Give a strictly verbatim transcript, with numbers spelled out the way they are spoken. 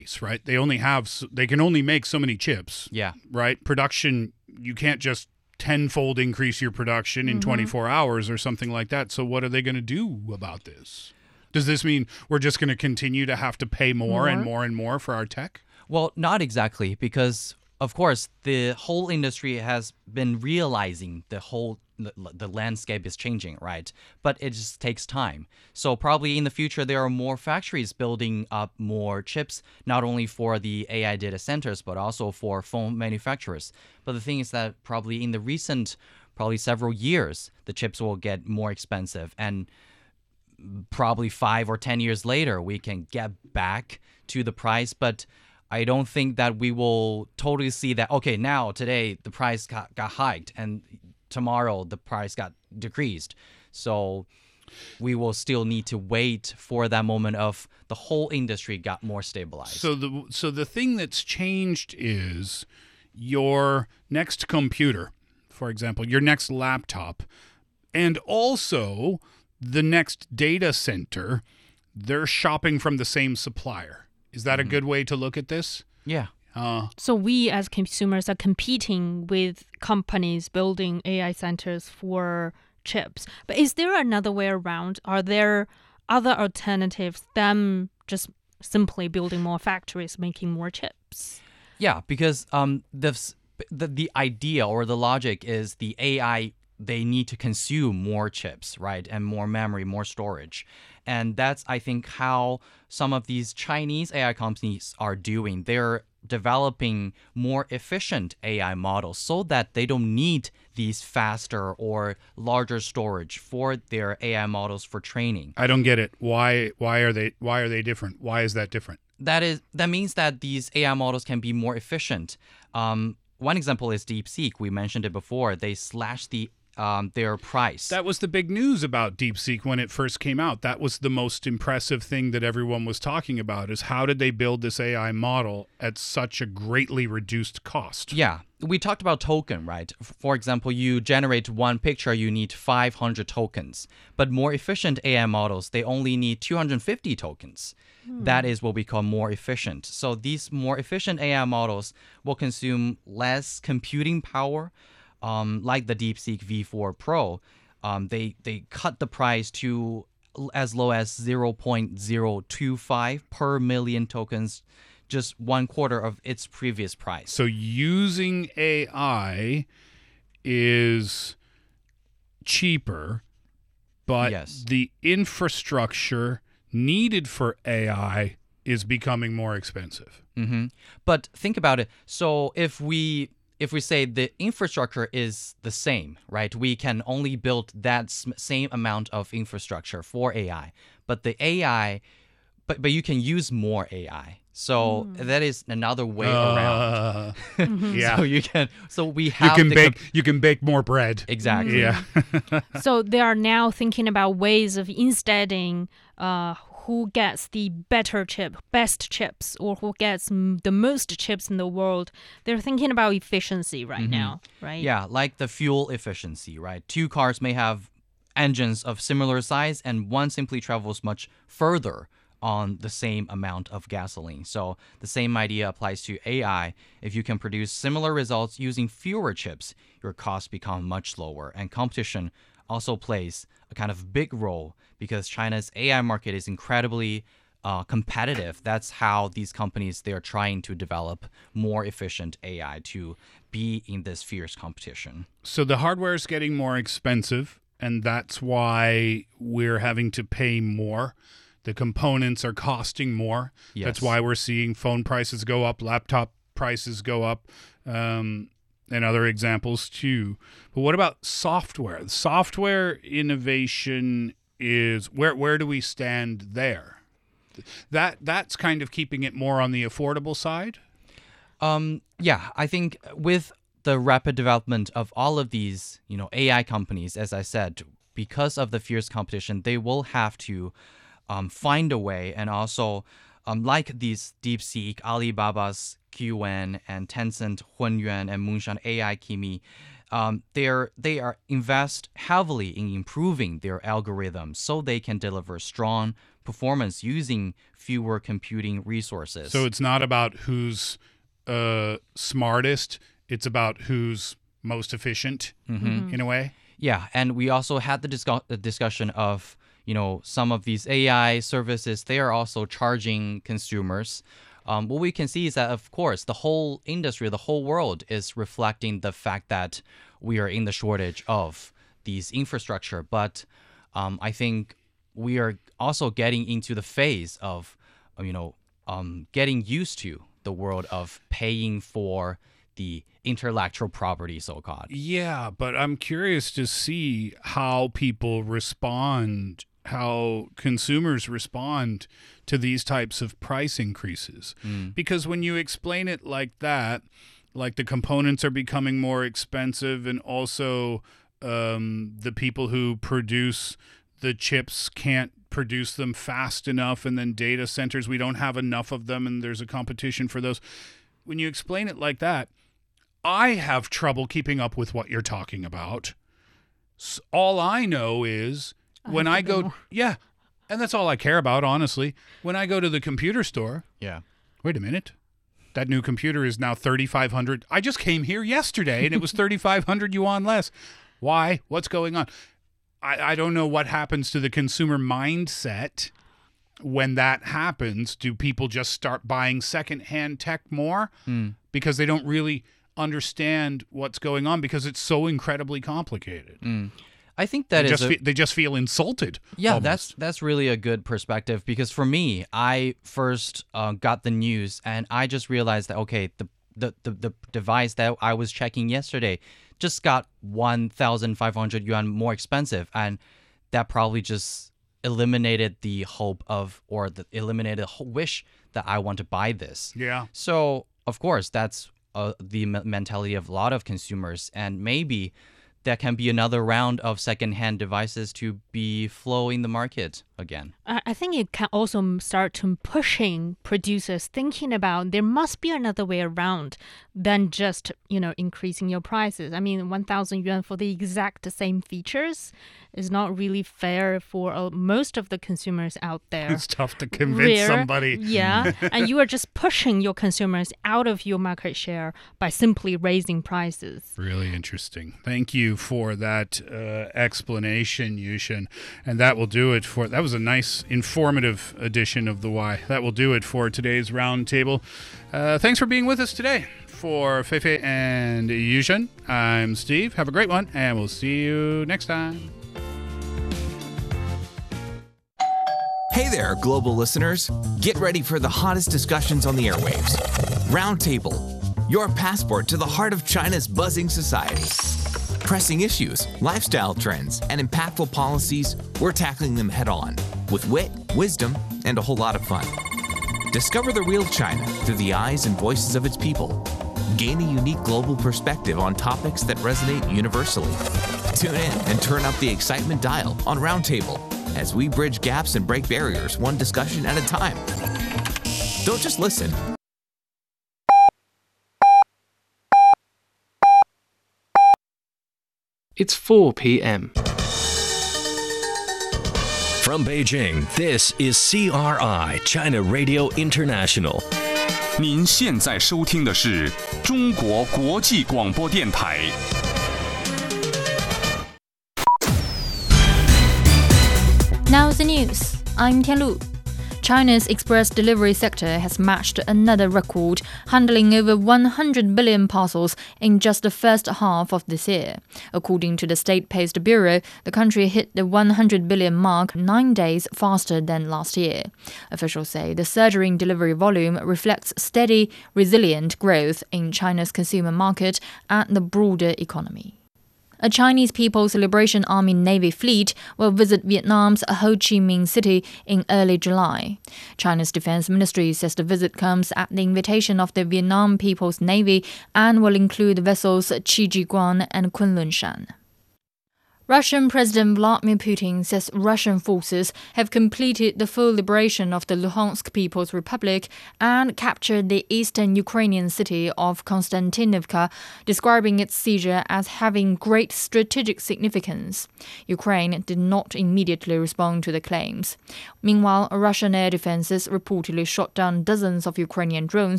right? They only have, s- they can only make so many chips, Yeah. right? Production, you can't just tenfold increase your production in twenty-four hours or something like that. So what are they going to do about this? Does this mean we're just going to continue to have to pay more, and More? more and more for our tech? Well, not exactly, because of course the whole industry has been realizing the whole the, the landscape is changing, right? But it just takes time. So probably in the future there are more factories building up more chips, not only for the A I data centers but also for phone manufacturers. But the thing is that probably in the recent, probably several years, the chips will get more expensive, and probably five or ten years later we can get back to the price. But I don't think that we will totally see that, okay, now today the price got, got hiked and tomorrow the price got decreased. So we will still need to wait for that moment of the whole industry got more stabilized. So the so the thing that's changed is your next computer, for example, your next laptop, and also the next data center, they're shopping from the same supplier. Is that a good way to look at this? yeah. Uh, So we as consumers are competing with companies building A I centers for chips. But is there another way around? Are there other alternatives than just simply building more factories, making more chips? Yeah, because um, the, s- the the idea or the logic is the A I, they need to consume more chips, right, and more memory, more storage, and that's, I think, how some of these Chinese A I companies are doing. They're developing more efficient A I models so that they don't need these faster or larger storage for their A I models for training. I don't get it. Why why are they why are they different? Why is that different? That is that means that these A I models can be more efficient. Um, one example is DeepSeek. We mentioned it before. They slashed the um, their price. That was the big news about DeepSeek when it first came out. That was the most impressive thing that everyone was talking about, is how did they build this A I model at such a greatly reduced cost? Yeah, we talked about token, right? F- For example, you generate one picture, you need five hundred tokens. But more efficient A I models, they only need two hundred fifty tokens. That is what we call more efficient. So these more efficient A I models will consume less computing power, um, like the DeepSeek V four Pro. Um, they they cut the price to l- as low as zero point zero two five per million tokens, just one quarter of its previous price. So using A I is cheaper, but Yes. the infrastructure needed for A I is becoming more expensive. hmm But think about it. So if we if we say the infrastructure is the same, right? We can only build that s- same amount of infrastructure for A I, but the A I, but but you can use more A I. So that is another way around. Uh, yeah. So you can. So we you have can the bake com- you can bake more bread. exactly. Yeah. So they are now thinking about ways of insteading uh, who gets the better chip, best chips, or who gets mm, the most chips in the world. They're thinking about efficiency right now, right? Yeah, like the fuel efficiency, right? Two cars may have engines of similar size, and one simply travels much further on the same amount of gasoline. So the same idea applies to A I. If you can produce similar results using fewer chips, your costs become much lower. And competition also plays a kind of big role because China's A I market is incredibly uh, competitive. That's how these companies, they're trying to develop more efficient A I to be in this fierce competition. So the hardware is getting more expensive, and that's why we're having to pay more. The components are costing more. Yes. That's why we're seeing phone prices go up, laptop prices go up, um, and other examples too. But what about software? Software innovation is where where do we stand there? That that's kind of keeping it more on the affordable side. Um, yeah, I think with the rapid development of all of these, you know, A I companies, as I said, because of the fierce competition, they will have to um, find a way, and also um, like these DeepSeek, Alibaba's Q N, and Tencent Hunyuan and Moonshot A I Kimi, um, they're they are invest heavily in improving their algorithms so they can deliver strong performance using fewer computing resources. So it's not about who's uh, smartest. It's about who's most efficient Mhm. in a way. Yeah, and we also had the, discu- the discussion of, you know, some of these A I services, they are also charging consumers. Um, what we can see is that, of course, the whole industry, the whole world is reflecting the fact that we are in the shortage of these infrastructure. But um, I think we are also getting into the phase of, you know, um, getting used to the world of paying for the intellectual property, so-called. Yeah, but I'm curious to see how people respond, how consumers respond to these types of price increases. Mm. Because when you explain it like that, like the components are becoming more expensive, and also um, the people who produce the chips can't produce them fast enough, and then data centers, we don't have enough of them, and there's a competition for those. When you explain it like that, I have trouble keeping up with what you're talking about. S- All I know is I when have to I do go, more. yeah, and that's all I care about, honestly. When I go to the computer store, Yeah. wait a minute, that new computer is now thirty-five hundred. I just came here yesterday and it was thirty-five hundred yuan less. Why? What's going on? I, I don't know what happens to the consumer mindset when that happens. Do people just start buying secondhand tech more Mm. because they don't really understand what's going on because it's so incredibly complicated? Mm. I think that they, is just a- fe- they just feel insulted. Yeah, almost. that's that's really a good perspective, because for me, I first uh, got the news and I just realized that, okay, the, the, the, the device that I was checking yesterday just got one thousand five hundred yuan more expensive, and that probably just eliminated the hope of, or the eliminated the whole wish that I want to buy this. Yeah. So, of course, that's uh, the me- mentality of a lot of consumers, and maybe that can be another round of secondhand devices to be flowing the market again. I I think it can also m- start to pushing producers thinking about there must be another way around than just, you know, increasing your prices. I mean, one thousand yuan for the exact same features is not really fair for uh, most of the consumers out there. It's tough to convince Rare, somebody. Yeah, and you are just pushing your consumers out of your market share by simply raising prices. Really interesting. Thank you for that uh, explanation, Yushin. And that will do it for, that was a nice, informative edition of The Why. That will do it for today's roundtable. Uh, thanks for being with us today. For Feifei and Yushin, I'm Steve. Have a great one, and we'll see you next time. Hey there, global listeners. Get ready for the hottest discussions on the airwaves. Roundtable, your passport to the heart of China's buzzing society. Pressing issues, lifestyle trends, and impactful policies, we're tackling them head on with wit, wisdom, and a whole lot of fun. Discover the real China through the eyes and voices of its people. Gain a unique global perspective on topics that resonate universally. Tune in and turn up the excitement dial on Roundtable as we bridge gaps and break barriers one discussion at a time. Don't just listen. It's four p.m. From Beijing, this is C R I, China Radio International. 您现在收听的是中国国际广播电台。 Now the news. I'm Tianlu. China's express delivery sector has matched another record, handling over one hundred billion parcels in just the first half of this year. According to the State Post Bureau, the country hit the one hundred billion mark nine days faster than last year. Officials say the surging delivery volume reflects steady, resilient growth in China's consumer market and the broader economy. A Chinese People's Liberation Army Navy fleet will visit Vietnam's Ho Chi Minh City in early July. China's Defense Ministry says the visit comes at the invitation of the Vietnam People's Navy and will include vessels Qi Ji Guan and Kunlun Shan. Russian President Vladimir Putin says Russian forces have completed the full liberation of the Luhansk People's Republic and captured the eastern Ukrainian city of Konstantinovka, describing its seizure as having great strategic significance. Ukraine did not immediately respond to the claims. Meanwhile, Russian air defenses reportedly shot down dozens of Ukrainian drones